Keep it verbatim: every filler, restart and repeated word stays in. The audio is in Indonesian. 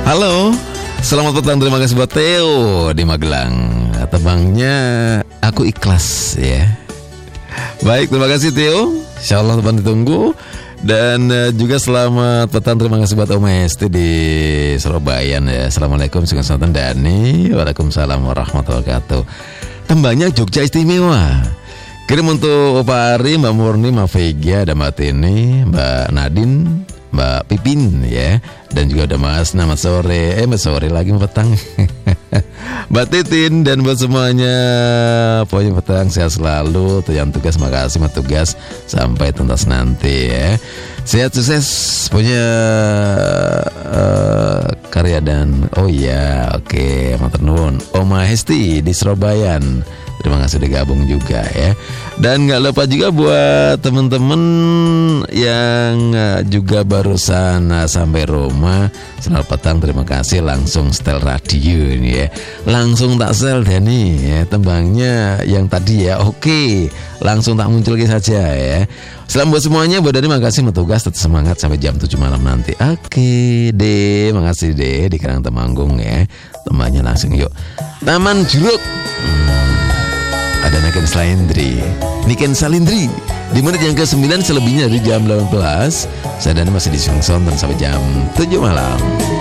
Halo, selamat petang, terima kasih buat Theo di Magelang. Tebangnya aku ikhlas ya. Baik, terima kasih Theo. Insya Allah teman ditunggu. Dan uh, juga selamat petang, terima kasih buat Om Hesti di Surabaya ya. Assalamualaikum, Selamat Dani. Waalaikumsalam warahmatullahi wabarakatuh. Tembangnya Jogja istimewa. Kirim untuk Pak Ari, Mbak Murni, Mbak Vega, ada Mbak Tini, Mbak Nadine, Mbak Pipin ya. Dan juga ada Mas, selamat sore. Eh, sore lagi petang. Mbak Titin dan buat semuanya, pokoknya petang sehat selalu. Tuh yang tugas, makasih Mbak tugas. Sampai tuntas nanti ya. Sehat sukses punya uh, karya dan oh iya, oke, okay, matur nuwun. Oma Hesti di Surabaya. Terima kasih udah gabung juga ya. Dan gak lupa juga buat temen-temen yang juga barusan sampai rumah, selamat petang, terima kasih. Langsung setel radio ini ya. Langsung tak sel Dani ya. Tembangnya yang tadi ya, oke, langsung tak muncul saja ya. Selamat buat semuanya. Buat Dani makasih, bertugas tetap semangat sampai jam tujuh malam nanti. Oke deh, makasih deh di Karang Temanggung ya. Tembangnya langsung yuk. Taman Juruk. hmm. Ada Niken Salindri, Niken Salindri di menit yang ke sembilan, selebihnya dari jam delapan belas. Saya dan masih di Sungsong dan sampai jam tujuh malam.